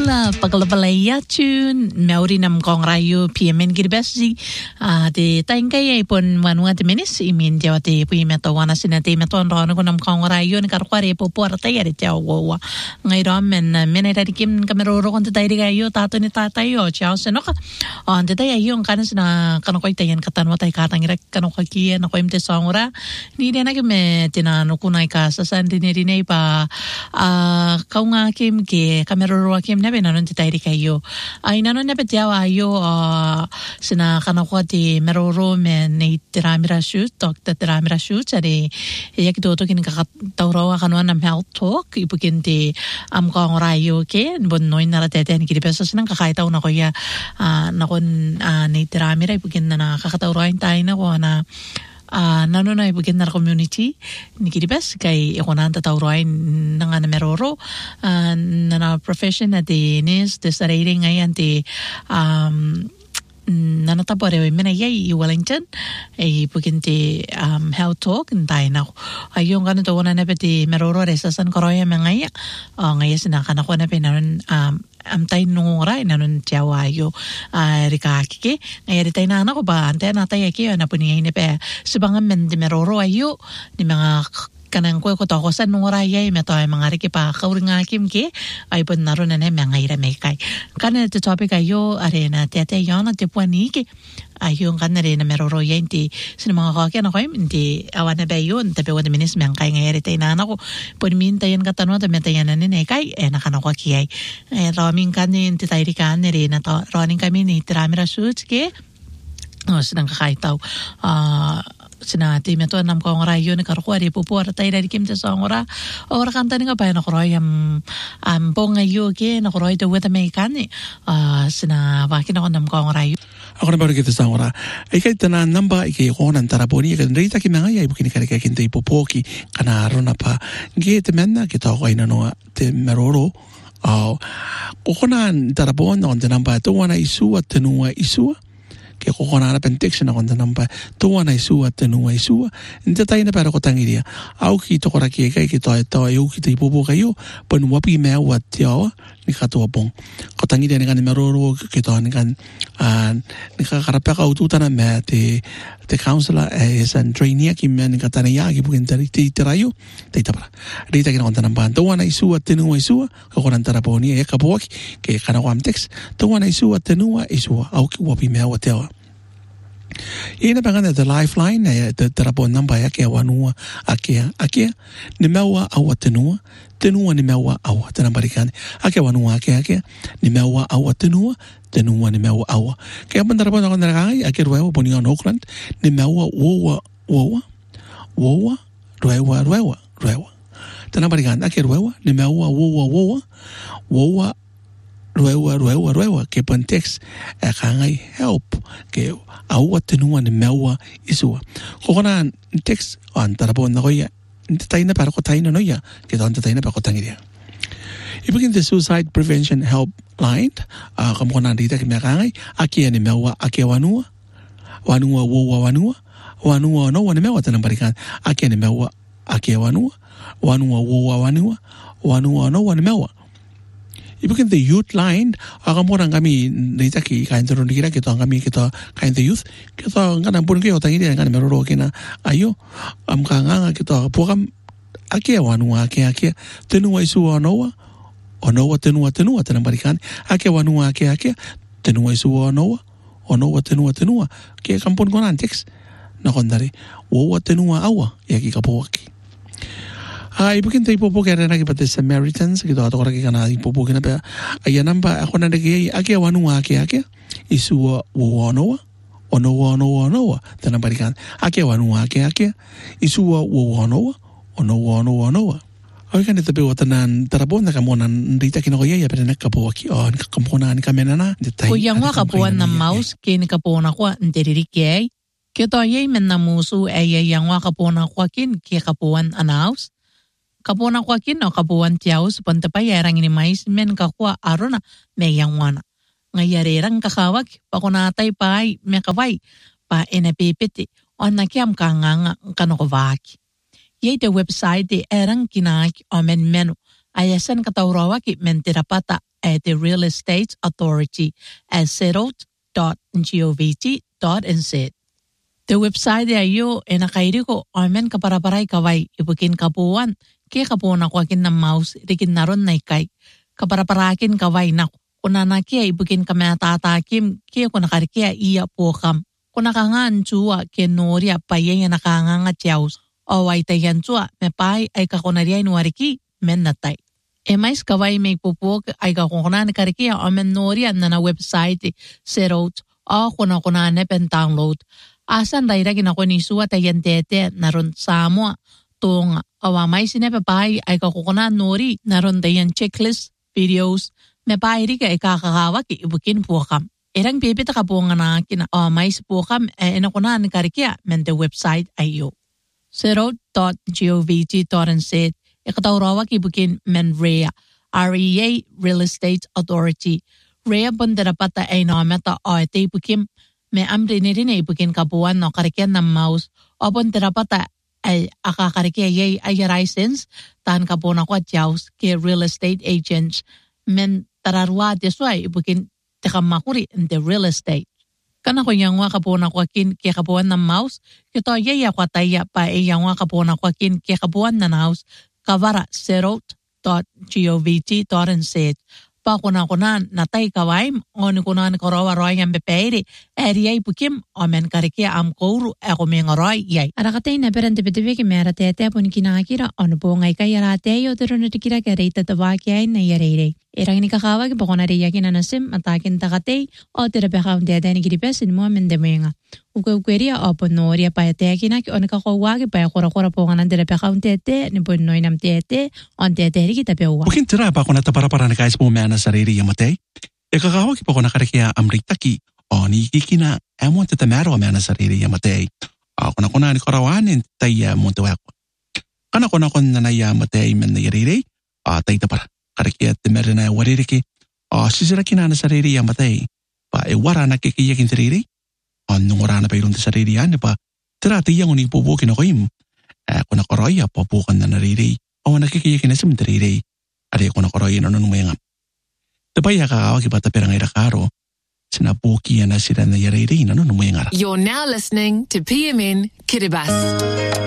la pagalapalaya tune Maori nam kong rayo PMN giribasi de taingkay ipon wanwa de minis imin jawa de puimeto wana sinate meto rono ko nam kong rayo ni karkware po puarta yari jawa ngay rom men menera dikim kameroro kon tatay gayo tato ni tatay o ciao senoka on tatay ayo kanas na kanokoy tayan katanwa tay katangirek kanokoy na ko imte songura ni de na me tinano kunay ka sa sandinirine pa kaunga kim ke kameroro kim nabe nanon tatay kayo ay nanon nabe jawa ayo sina kanako ti meroro men ni tiramira shoot talk tiramira shoot ari yak to kin kakatauro kanwa nam health talk ipukin ti am kong rayo ke bon noy naratete ni kidipesa sinang kakaitaw na ko ya nakon ni tiramira ipukin na kakatauro tayo na ko na nano na ipukin na community ni kidipes kay ikonan tatauroin na nga na meroro na profession na di nis de sarili ngayon ti nanatapore mena yay Wellington ipukin ti health talk tayo na ko ayong kanon to wana na pati meroro resasan koroya mangaya ngaya sinakan ako na pinanon amtay nungura nanon tiyawa ayo rika kike ngaya ritay na ko ba ante na tayo kiyo na puniyay ni pe subangan men di meroro ayo ni mga kanang ko to sa nungura yay meto ay mga riki pa kauring akim ke ay pun naron na mga ira may kay kanan ito topic ayo arena tete yon at tipuani ke ayong kanare na meroro yay inti sino mga kakya na ko inti awan na ba yun tapi wad minis mga kay ngaya ritay na ko pun mintayan katanwa ta metayan na ni kay nakanako kiyay raming kanin ti tayo kanare na to running kami ni tiramira shoots ke sinang kakaitaw sinati meto nam kong rayo ni karkwari pupuar tayo na dikim te songora ora kanta ni nga pa na koroy am pong ayo ke na koroy to with American sinabakin ako nam kong rayo ako na baru kita songora ikay tanan namba ikay ko nan taraponi ikay rita ki mga yay bukin ikay kinto ipupoki kana ron pa gete menna kita ko ina no te meroro kokonan tarapon on te namba to wana isua tenua isua ke kokona na pentex na konta namba to na isua tenua isua inte tai na para ko tangiria au ki to kora ki kai ki to ai u ki te popo kayo pon wapi me wa tio ni ka to pong ko tangiria ni kan meroro ki to ni kan ni ka karapa ka ututa na me te counselor is and trainee ki me ni ka tana ya ki bukin tari te rayo te tapara rita ki na konta namba to na isua tenua isua ko koran taraponi e ka poki ke kana ko amtex to na isua tenua isua au ki wapi me wa tio ina pangana the lifeline the tarapon namba ya ke wanua akia ni mewa awa tenua ni mewa awa tanambarikan ake wanua ake ni mewa awa tenua ni mewa awa ke bandarapon ko narakai ake ruewa poni on Auckland ni mewa ruewa tanambarikan ake ruewa ni mewa ruewa ke pantex kangai help ke awa tenua ni mewa isua kokona text on tarapon na koya tayo na para ko tayo no ya ke don tayo na para ko tangiria ibigin the suicide prevention helpline kamo na dita ke kangai aki ni mewa aki wanua no ni mewa tanambarikan aki ni mewa aki wanua no ni mewa ibigin the youth line akamorang kami dita ki kain turun dikira kita kami kita kain the youth kita ngana pun ke otang ini ngana meroro kena ayo kanga kita pokam ake wanua ake tenua isu onoa tenua tanambarikan ake wanua ake tenua isu onoa tenua ke kampun konan teks na kondari wo tenua awa yaki kapoki ibukin tayo po kaya na kipate Samaritans kito ato kora kika ipopo kina pa ayanan pa ako na nagigay ake wanua ake isuwa onoa tanambarikan ake wanua ake isuwa onoa ay kan ito po tanan tarapon na kamunan rita kinakoya ya pero nagkapo aki nagkampunan ni kamena na kuyang wa kapuan na mouse kini kapuna kwa ntiririkiyay kito ayay men na musu ay yang wa kapuna kwa kin kaya kapuan anaus kapuna kwa kino kapuan tiyaw supunta pa yarang ini mais men kakwa arona meyang wana ngayarerang kakawag pakunatay pa ay mekaway pa enapipiti o nakiam kanganga kanokovaki yay the website de erang kinak o men menu ayasan katawrawaki men tirapata at the Real Estate Authority at settled.govt.nz. The website ayo enakairi ko omen kaparaparay kaway ibukin kapuan ke kapuan ako akin na mouse rikin naron na ikay kaparaparakin kaway na kunana kia ibukin kamatatakim ke kunakarikia iya po kam kunakangan chua ke noria payeng nakanganga tiaus o ay tayan chua me pay ay kakunaria inuariki men natay. Mais kaway may pupuk ay kakunan karikia omen noria na website settled o kunakunan pen download. Asan daira ginako ni suwa tayan tete naron Samoa tung awamay sinepapay ay kakukunan nori naron tayan checklist videos me pairi ka ikakakawa ki ibukin po kam. Irang pipita ka po nga na kina awamay si po kam enakunan karikia men the website ayo. settled.govt.nz ikatawrawa ki ibukin men REA Real Estate Authority. REA bundarapata ay namata o ite ibukin me amri niri na ibukin kabuan no karikian ng mouse o pon terapata ay akakarikia yay ay license tahan kabuan ako at yaws ke real estate agents men tararwa deswa ibukin tekamakuri in the real estate. Kana ko yang wa kabuan ako akin ke kabuan ng mouse kito yay ako ataya pa ay yang wa kabuan ako akin ke kabuan ng house kavara settled.govt.nz. Kunakunan natay kawaim o kunan korowa roy ang bepeiri eri ay pukim o men karikia am kouru ako mga roy yay. Arakatay na perante peteviki mera tete pun kinakira ono po ngay kaya rate yo tero natikira kaya rita tawaki ay na yarere. Irang ni kakawag po na riyakin na nasim atakin takatay o terapekaw tete ni kiripesin mo men demenga. Ukweria o ponoria pa tete na ki o nakakawag pa kura po nga ng terapekaw tete ni punoy nam tete on tete ri kita pewa. Bukin tira pa ko na para na kais mo mena sarili yamatay. Ikakawag pa ko na karikia amritaki o ni kikina amon tatamero mena sarili yamatay. Ako na kuna ni karawanin tayo mo tawako. Kana ko na na yamatay men na yariri tay tapara. Karikia timere na waririki sisiraki na sarili yamatay. Pa wara na kikiyakin sarili. Nung wara na pa irong sarili yan pa tira tiyang uning pupukin ako im. Ako na koroya pupukan na nariri. O nakikiyakin na sa nariri. Ari ako na koroya na nung mayangam. Tapaya kakawag iba tapirang irakaro. Sinapukiyan na sila na yariri na nung mayangara. You're now listening to PMN Kiribati.